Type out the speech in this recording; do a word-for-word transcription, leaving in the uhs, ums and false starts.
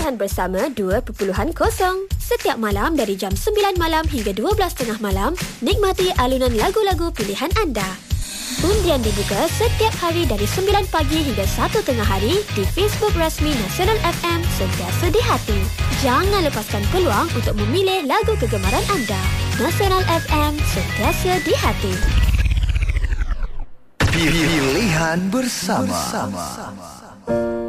Pilihan Bersama dua titik kosong. Setiap malam dari jam sembilan malam hingga dua belas tiga puluh malam, nikmati alunan lagu-lagu pilihan anda. Undian dibuka setiap hari dari sembilan pagi hingga satu tengah hari di Facebook rasmi Nasional F M, sentiasa di hati. Jangan lepaskan peluang untuk memilih lagu kegemaran anda. Nasional F M, sentiasa di hati. Pilihan Bersama.